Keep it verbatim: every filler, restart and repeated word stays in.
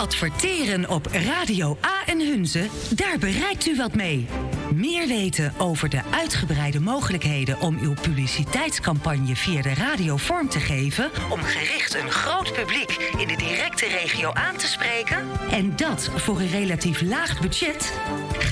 Adverteren op Radio A en Hunze, daar bereikt u wat mee. Meer weten over de uitgebreide mogelijkheden om uw publiciteitscampagne via de radio vorm te geven, om gericht een groot publiek in de directe regio aan te spreken, en dat voor een relatief laag budget?